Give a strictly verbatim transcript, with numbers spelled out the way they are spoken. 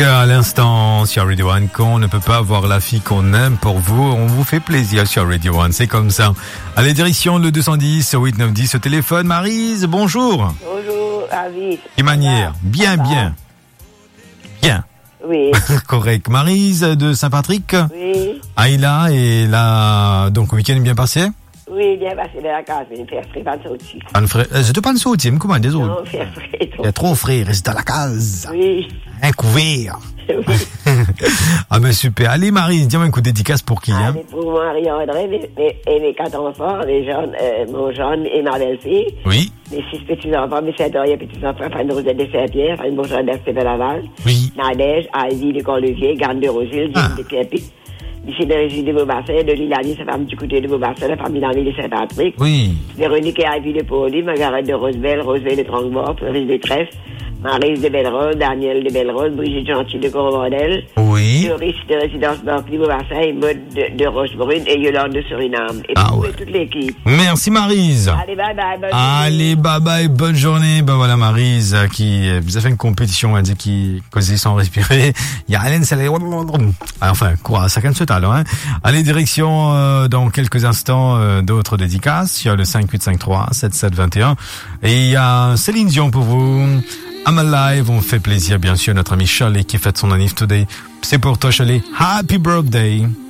À l'instant sur Radio One, qu'on ne peut pas avoir la fille qu'on aime pour vous, on vous fait plaisir sur Radio One, c'est comme ça. Allez, direction le deux cent dix, huit neuf dix au téléphone. Maryse, bonjour. Bonjour, Avis. Quelle manière? Bien, bien. Bien. Oui. Correct. Maryse de Saint-Patrick. Oui. Aïla, et là, donc, week-end bien passé? Oui, bien passé de la case, mais faire frais, pas de sauter. Un frère, je te parle sauter, mais comment, désolé? Non, faire frais. Il y a trop frais, reste dans la case. Oui. Un couvert. Oui. Ah, ben super. Allez, Maryse, dis-moi un coup de dédicace pour qui, hein? Allez, pour Marie-André, mes, mes, et mes quatre enfants, les jeunes, euh, mon jeune et ma belle-fille. Oui. Mes six petits-enfants, mes sept et petits-enfants, Fanny Rosette de Saint-Pierre, Fanny Bourgeois d'Aspect de Laval. Oui. Nadège, Ivy de Corlevier, Garde de Rosil, Ah. Jim de Pierre-Pic. Michel de Régis de Beaubassin, de Lilani, sa femme du côté de Beaubassin, la famille d'Henri de Saint-Patrick. Oui. Véronique et Ivy de Pauli, Margaret de Rosebelle, Rosebelle de Tronquemort, Fleuris de Trèfle, Maryse de Bellerose, Daniel de Bellerose, Brigitte Gentil de Coromandel, Oui. Doris de Résidence Barclay Beaubassin, et Maud de, de Rochebrune et Yolande de Suriname. Et Ah tout, ouais. et toute l'équipe. Merci, Maryse. Allez, bye bye, bonne Allez, bye bye, bonne journée. Ben voilà, Maryse, euh, qui euh, vous a fait une compétition, elle dit qui causait sans respirer. Il y a Alain, c'est la... Enfin, quoi, ça canne ce talent, hein. Allez, direction, euh, dans quelques instants, euh, d'autres dédicaces. Il y a le cinq huit cinq trois sept sept deux un. Et il y a Céline Dion pour vous. I'm Alive, on fait plaisir, bien sûr, notre ami Charlie qui fête son anniversaire today. C'est pour toi, Charlie. Happy birthday.